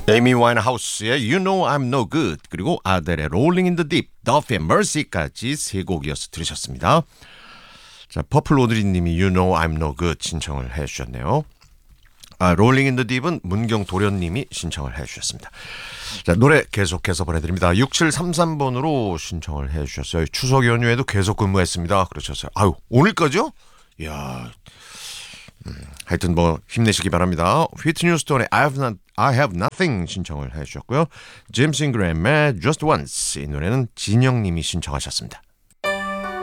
에이미 와인하우스의 You Know I'm No Good 그리고 아델의 Rolling in the Deep, Duff의 Mercy까지 세 곡이어서 들으셨습니다. 자, 퍼플 오드리님이 You Know I'm No Good 신청을 해주셨네요. Rolling in the Deep은 문경도련님이 신청을 해주셨습니다. 자, 노래 계속해서 보내드립니다. 6733번으로 신청을 해주셨어요. 추석 연휴에도 계속 근무했습니다. 그러셨어요. 아유, 오늘까지요? 이야, 하여튼 뭐 힘내시기 바랍니다. 휘트니 휴스턴의 I have nothing 신청을 해주셨고요. 제임스 잉그램의 Just Once 이 노래는 진영님이 신청하셨습니다.